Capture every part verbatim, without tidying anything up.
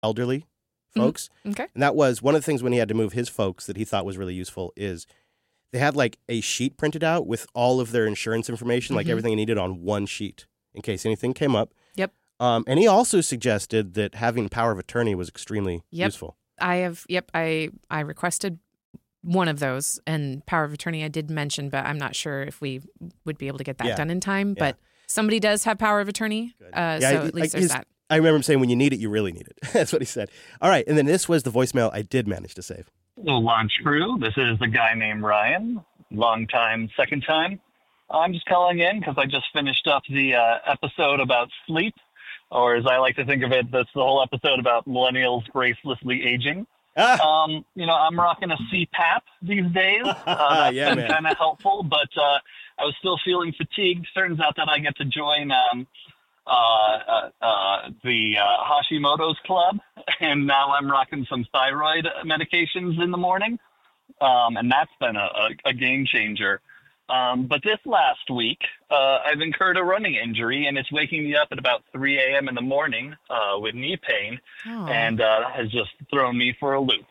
elderly folks. Mm-hmm. Okay. And that was one of the things when he had to move his folks that he thought was really useful is they had like a sheet printed out with all of their insurance information, mm-hmm. like everything he needed on one sheet in case anything came up. Yep. Um, and he also suggested that having power of attorney was extremely yep. useful. I have, yep, I, I requested one of those, and power of attorney I did mention, but I'm not sure if we would be able to get that yeah. done in time. Yeah. But somebody does have power of attorney, uh, yeah, so I, at least like there's his, that. I remember him saying, when you need it, you really need it. That's what he said. All right, and then this was the voicemail I did manage to save. Hello, Launch Crew. This is the guy named Ryan. Long time, second time. I'm just calling in because I just finished up the uh, episode about sleep, or as I like to think of it, that's the whole episode about millennials gracelessly aging. Ah. Um, you know, I'm rocking a C PAP these days. Uh, that's yeah, been kind of helpful, but uh, I was still feeling fatigued. Turns out that I get to join um, uh, uh, uh, the uh, Hashimoto's Club, and now I'm rocking some thyroid medications in the morning, um, and that's been a, a, a game changer. Um, but this last week, uh, I've incurred a running injury, and it's waking me up at about three a.m. in the morning uh, with knee pain, oh. and uh, has just thrown me for a loop.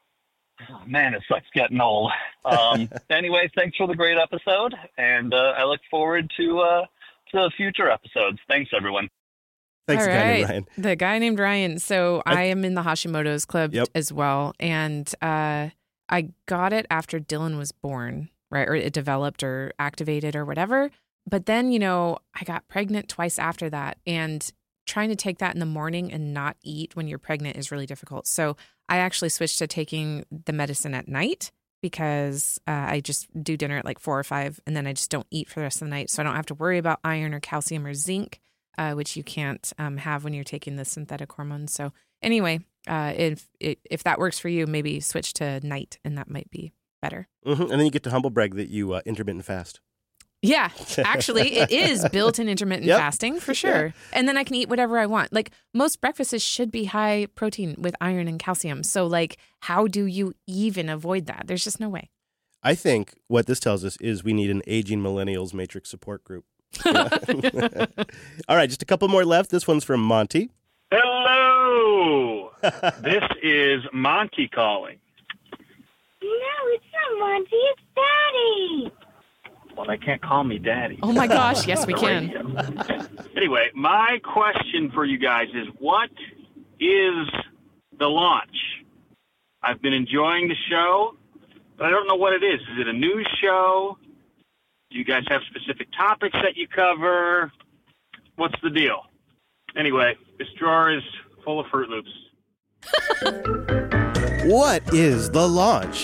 Oh, man, it sucks getting old. Um, anyway, thanks for the great episode, and uh, I look forward to uh, to future episodes. Thanks, everyone. Thanks, All the guy right. named Ryan. The guy named Ryan. So I, I am in the Hashimoto's Club yep. as well, and uh, I got it after Dylan was born. Right, or it developed or activated or whatever. But then, you know, I got pregnant twice after that. And trying to take that in the morning and not eat when you're pregnant is really difficult. So I actually switched to taking the medicine at night because uh, I just do dinner at like four or five and then I just don't eat for the rest of the night. So I don't have to worry about iron or calcium or zinc, uh, which you can't um, have when you're taking the synthetic hormones. So anyway, uh, if if that works for you, maybe switch to night and that might be better. Mm-hmm. And then you get to humble brag that you uh, intermittent fast. Yeah, actually, it is built-in intermittent yep. fasting for sure. Yeah. And then I can eat whatever I want. Like most breakfasts should be high protein with iron and calcium. So like, how do you even avoid that? There's just no way. I think what this tells us is we need an aging millennials matrix support group. Yeah. All right, just a couple more left. This one's from Monty. Hello. This is Monty calling. No, it's not Monty. It's Daddy. Well, they can't call me Daddy. Oh, my gosh. Yes, we can. Anyway, my question for you guys is, what is the launch? I've been enjoying the show, but I don't know what it is. Is it a news show? Do you guys have specific topics that you cover? What's the deal? Anyway, this drawer is full of Fruit Loops. What is the launch?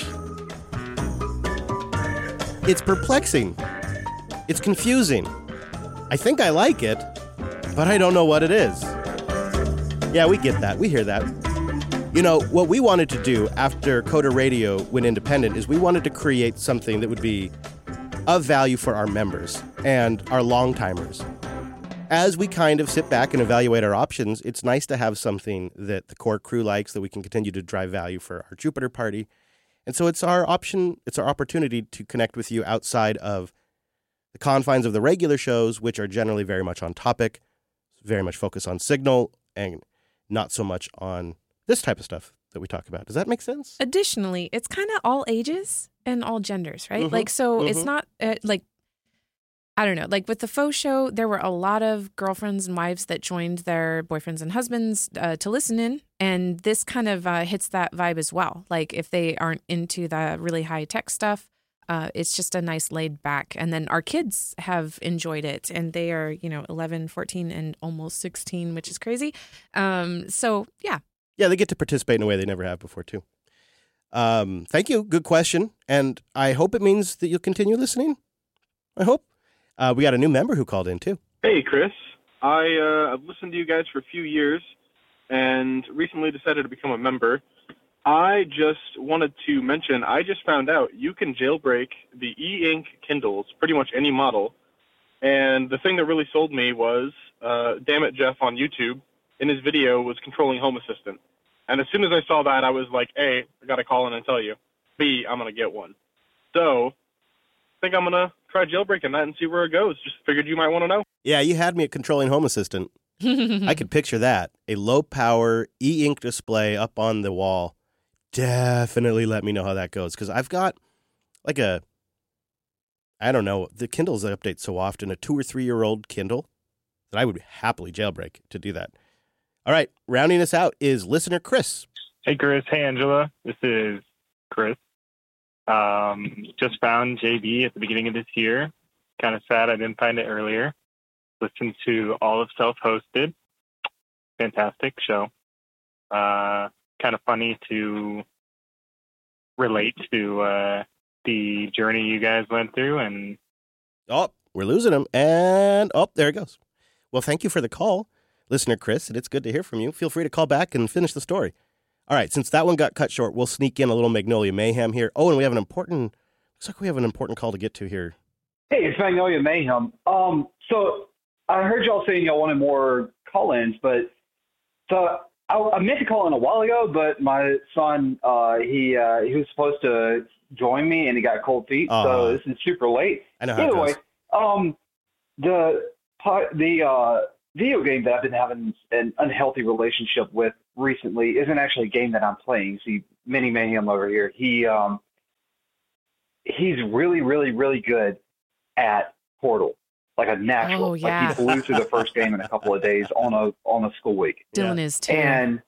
It's perplexing. It's confusing. I think I like it, but I don't know what it is. Yeah, we get that. We hear that. You know, what we wanted to do after Coder Radio went independent is we wanted to create something that would be of value for our members and our long-timers. As we kind of sit back and evaluate our options, it's nice to have something that the core crew likes, that we can continue to drive value for our Jupiter party. And so it's our option, it's our opportunity to connect with you outside of the confines of the regular shows, which are generally very much on topic, very much focused on signal, and not so much on this type of stuff that we talk about. Does that make sense? Additionally, it's kind of all ages and all genders, right? Mm-hmm. Like, so Mm-hmm. it's not uh, like, I don't know, like with the faux show, there were a lot of girlfriends and wives that joined their boyfriends and husbands uh, to listen in. And this kind of uh, hits that vibe as well. Like if they aren't into the really high tech stuff, uh, it's just a nice laid back. And then our kids have enjoyed it and they are, you know, eleven, fourteen and almost sixteen, which is crazy. Um, so yeah. Yeah, they get to participate in a way they never have before too. Um, thank you. Good question. And I hope it means that you'll continue listening. I hope. Uh, we got a new member who called in, too. Hey, Chris. I, uh, I've listened to you guys for a few years and recently decided to become a member. I just wanted to mention, I just found out you can jailbreak the e-ink Kindles, pretty much any model. And the thing that really sold me was, uh, Damn It Jeff on YouTube, in his video, was controlling Home Assistant. And as soon as I saw that, I was like, A, I got to call in and tell you. B, I'm going to get one. So I think I'm going to try jailbreaking that and see where it goes. Just figured you might want to know. Yeah, you had me at controlling Home Assistant. I could picture that. A low-power e-ink display up on the wall. Definitely let me know how that goes, because I've got like a, I don't know, the Kindles update so often, a two- or three-year-old Kindle, that I would happily jailbreak to do that. All right, rounding us out is listener Chris. Hey, Chris. Hey, Angela. This is Chris. Um, just found J B at the beginning of this year. Kind of sad I didn't find it earlier. Listened to all of Self-Hosted. Fantastic show. Uh, kind of funny to relate to uh, the journey you guys went through. And Oh, we're losing him. And, oh, there it goes. Well, thank you for the call, listener Chris, and it's good to hear from you. Feel free to call back and finish the story. All right, since that one got cut short, we'll sneak in a little Magnolia Mayhem here. Oh, and we have an important, looks like we have an important call to get to here. Hey, it's Magnolia Mayhem. Um, so I heard y'all saying y'all wanted more call-ins, but so I, I meant to call in a while ago, but my son, uh, he uh, he was supposed to join me, and he got cold feet, uh, so this is super late. I know how anyway, it goes. um, the the uh, video game that I've been having an unhealthy relationship with recently isn't actually a game that I'm playing. See, Mini Mayhem over here. He um, he's really, really, really good at Portal, like a natural. Oh, yeah. Like he blew through the first game in a couple of days on a on a school week. Dylan Yeah. is too. And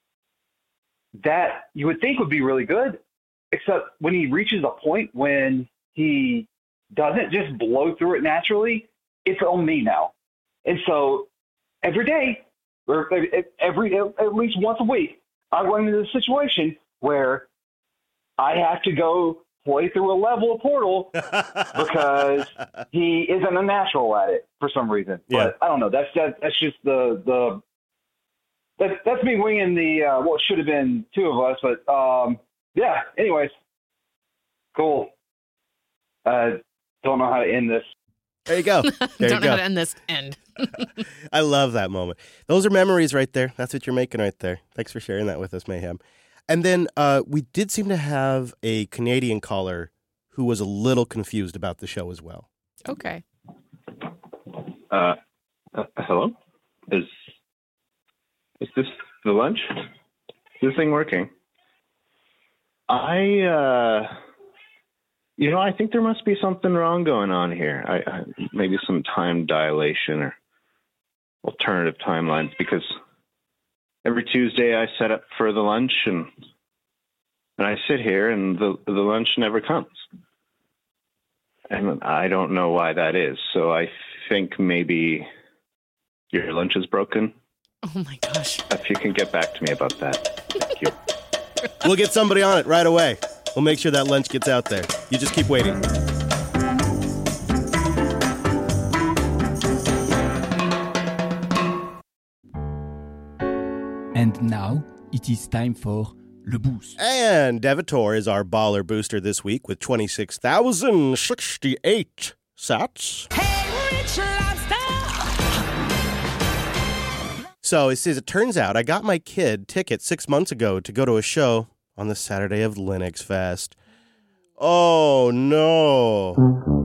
that you would think would be really good, except when he reaches a point when he doesn't just blow through it naturally, it's on me now. And so every day, or every at least once a week, I run into a situation where I have to go play through a level of Portal because he isn't a natural at it for some reason. Yeah. But I don't know. That's that, that's just the the that, that's me winging the uh, what should have been two of us. But um, yeah. Anyways, cool. Uh, don't know how to end this. There you go. There Don't you know go. how to end this end. I love that moment. Those are memories right there. That's what you're making right there. Thanks for sharing that with us, Mayhem. And then uh, we did seem to have a Canadian caller who was a little confused about the show as well. Okay. Uh, uh, hello? Is is this the lunch? Is this thing working? I, uh, you know, I think there must be something wrong going on here. I, I maybe some time dilation or alternative timelines, because every Tuesday I set up for the lunch and and I sit here and the the lunch never comes. And I don't know why that is. So I think maybe your lunch is broken. Oh my gosh. If you can get back to me about that. Thank you. We'll get somebody on it right away. We'll make sure that lunch gets out there. You just keep waiting. And now it is time for Le Boost. And Devator is our baller booster this week with twenty-six thousand sixty-eight sats. Hey, Rich Lobster! So it says, it turns out I got my kid tickets six months ago to go to a show on the Saturday of Linux Fest. Oh, no.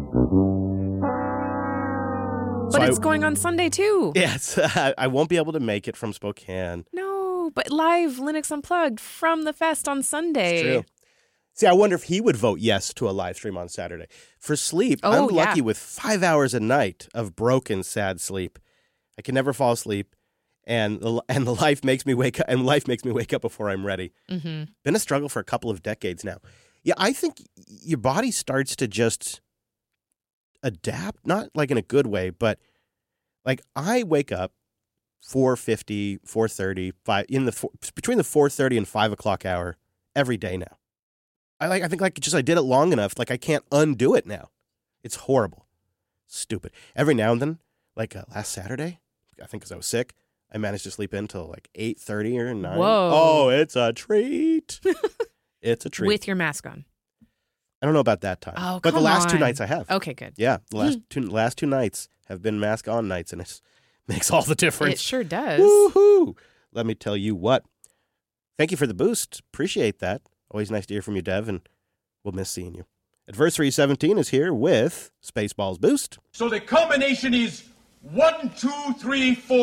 But So it's I- going on Sunday too. Yes, I won't be able to make it from Spokane. No, but live Linux Unplugged from the fest on Sunday. It's true. See, I wonder if he would vote yes to a live stream on Saturday. For sleep, Oh, I'm yeah. lucky with five hours a night of broken, sad sleep. I can never fall asleep, and the, and the life makes me wake up. And life makes me wake up before I'm ready. Mm-hmm. Been a struggle for a couple of decades now. Yeah, I think your body starts to just adapt, not like in a good way, but like I wake up four fifty, four thirty, five in the four, between the four thirty and five o'clock hour every day now. I like I think like just I did it long enough, like I can't undo it now. It's horrible, stupid. Every now and then, like uh, last Saturday, I think because I was sick, I managed to sleep in till like eight thirty or nine. Whoa. Oh, it's a treat. It's a treat. With your mask on. I don't know about that time. Oh, but the come last two on. nights I have. Okay, good. Yeah, the last two last two nights have been mask on nights, and it makes all the difference. It sure does. Woohoo! Let me tell you what. Thank you for the boost. Appreciate that. Always nice to hear from you, Dev, and we'll miss seeing you. Adversary seventeen is here with Spaceballs Boost. So the combination is one, two, three, four,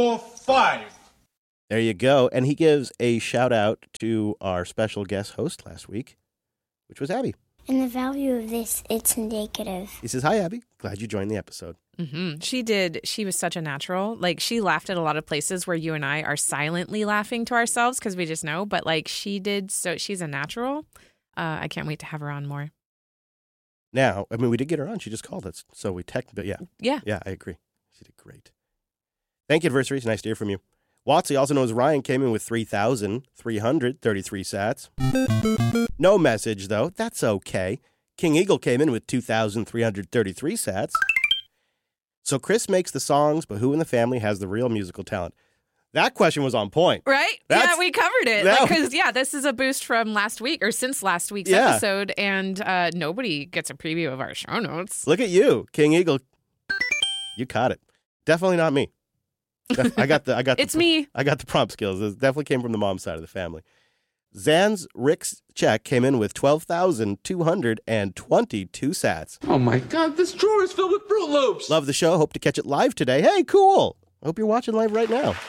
five. There you go. And he gives a shout out to our special guest host last week, which was Abby. And the value of this, it's indicative. He says, hi, Abby. Glad you joined the episode. Mm-hmm. She did. She was such a natural. Like, she laughed at a lot of places where you and I are silently laughing to ourselves because we just know. But, like, she did. So she's a natural. Uh, I can't wait to have her on more. Now, I mean, we did get her on. She just called us. So we texted. But yeah. Yeah. Yeah, I agree. She did great. Thank you, Adversary. It's nice to hear from you. Watsy, also known as Ryan, came in with three thousand three hundred thirty-three sats. No message, though. That's okay. King Eagle came in with two thousand three hundred thirty-three sats. So Chris makes the songs, but who in the family has the real musical talent? That question was on point. Right? That's, yeah, we covered it. That, Because, like, yeah, this is a boost from last week or since last week's yeah. episode, and uh, nobody gets a preview of our show notes. Look at you, King Eagle. You caught it. Definitely not me. I got the. I got. It's the, me. I got the prompt skills. It definitely came from the mom's side of the family. Zan's Rick's check came in with twelve thousand two hundred twenty-two sats. Oh my God, this drawer is filled with Fruit Loops. Love the show. Hope to catch it live today. Hey, cool. Hope you're watching live right now.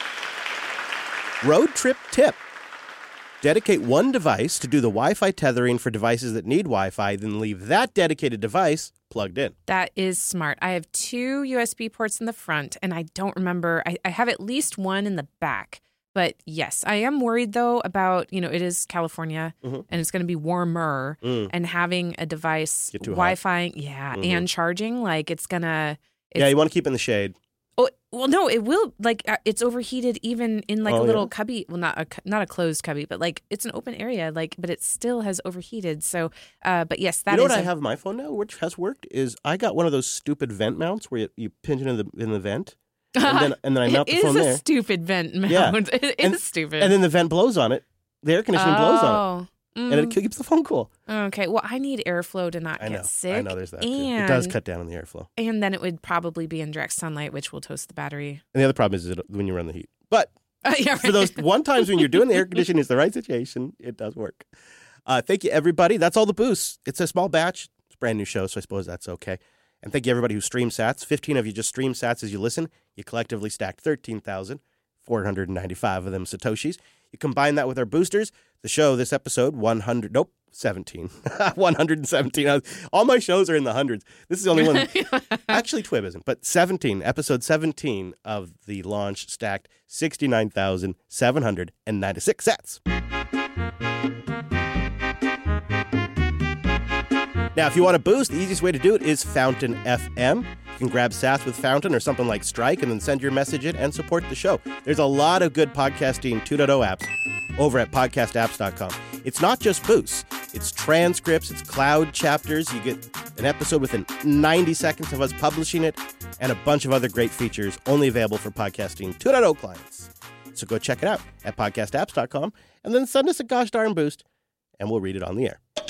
Road trip tip. Dedicate one device to do the Wi-Fi tethering for devices that need Wi-Fi, then leave that dedicated device plugged in. That is smart. I have two U S B ports in the front, and I don't remember. I, I have at least one in the back. But yes, I am worried, though, about, you know, it is California, mm-hmm. and it's going to be warmer, mm. and having a device, Get too Wi-Fi, hot. yeah, mm-hmm. and charging, like, it's going to... Yeah, you want to keep it in the shade. Oh, well, no, it will, like, uh, it's overheated even in, like, oh, a little yeah? cubby. Well, not a, not a closed cubby, but, like, it's an open area, like, but it still has overheated. So, uh, but yes, that you know is... what I a- have on my phone now, which has worked, is I got one of those stupid vent mounts where you, you pinch it in the, in the vent. And then, and then I mount the phone there. It is a stupid vent mount. Yeah. It and, is stupid. And then the vent blows on it. The air conditioning oh. blows on it. Mm. And it keeps the phone cool. Okay. Well, I need airflow to not I know. get sick. I know there's that, too. And, It does cut down on the airflow. And then it would probably be in direct sunlight, which will toast the battery. And the other problem is it, when you run the heat. But uh, yeah, right. for those one times when you're doing the air conditioning, it's the right situation, it does work. Uh, thank you, everybody. That's all the boosts. It's a small batch. It's a brand new show, so I suppose that's okay. And thank you, everybody who streams sats. fifteen of you just stream sats as you listen. You collectively stacked thirteen thousand four hundred ninety-five of them Satoshis. You combine that with our boosters. The show, this episode, one hundred, nope, seventeen. one hundred seventeen. All my shows are in the hundreds. This is the only one. Actually, Twib isn't, but seventeen, episode seventeen of the launch stacked sixty-nine thousand seven hundred ninety-six sats. Now, if you want to boost, the easiest way to do it is Fountain F M. You can grab sats with Fountain or something like Strike and then send your message in and support the show. There's a lot of good podcasting two point oh apps over at podcast apps dot com. It's not just boosts. It's transcripts. It's cloud chapters. You get an episode within ninety seconds of us publishing it and a bunch of other great features only available for podcasting two point oh clients. So go check it out at podcast apps dot com and then send us a gosh darn boost and we'll read it on the air.